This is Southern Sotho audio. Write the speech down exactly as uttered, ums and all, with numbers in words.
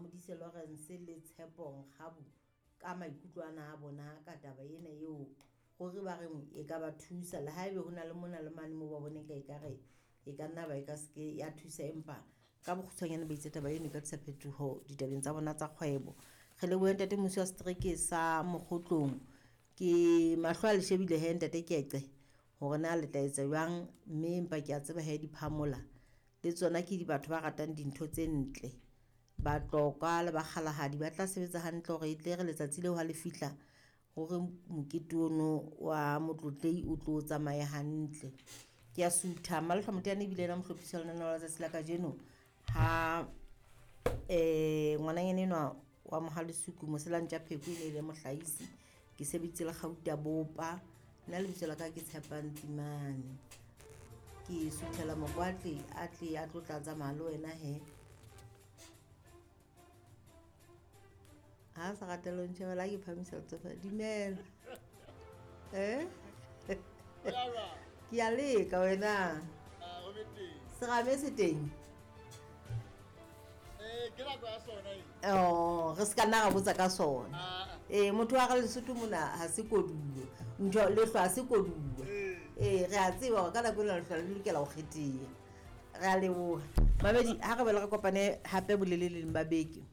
Modise Lawrence le Tshepong Kgabu ka maikutlwana a bona ka taba ena eo gore ba reng e ka ba thusa le haebe hona le mona le mane mo ba bone ka ikare e ka nna ba e ka ske ya thusa empa ka bokgutshwanyane ba itse taba eno ka tsephetho ditabeng tsa bona tsa kgwebo re le bueng tate Musi wa Strike sa Mokgotlong ke mahlo a le shebile he ntate Kece hore na le tla etsa jwang mme empa ke a tseba he di phamola le tsona ke di batho ba ratang dintho tse ntle ba tloka le ba kgalahadi ba tla sebetsa hantle hore itle re letsatsi leo ha le fihla hore mokete ono wa motlotlei o tlo tsamaya hantle ke a sutha malehla motane bile na mohlophisa lona la tsa sila ka jeno ha eh ngwananyane enwa wa Mohalesuku moselantja Pheko ile le mohlahisi ke sebetse le Gauta Bopa nna le bitse la ka ke Tshepang Timane ke suthela mokwatle a tle a tlotla tsamaya le wena he ha sa ratelo ntse ba la ke phamisa tsofa dimela eh ke a le ka wena ah o bete serame se teng eh ke la kwa sona e oh re ska nna ga botsa ka sona ah eh motho wa ga le Lesotho mona ha se kodulo ntho le hlwa se kodulo eh re a tseba ka la bona le hlwa le lokela go kgethiya re a leboga babedi ha re be le re kopane hape bolelele le babeki